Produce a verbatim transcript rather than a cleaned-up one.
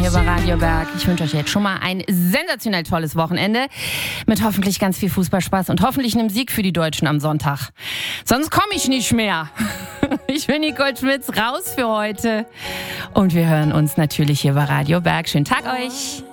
hier bei Radio Berg. Ich wünsche euch jetzt schon mal ein sensationell tolles Wochenende mit hoffentlich ganz viel Fußballspaß und hoffentlich einem Sieg für die Deutschen am Sonntag. Sonst komme ich nicht mehr. Ich bin Nicole Schmitz, raus für heute. Und wir hören uns natürlich hier bei Radio Berg. Schönen Tag euch.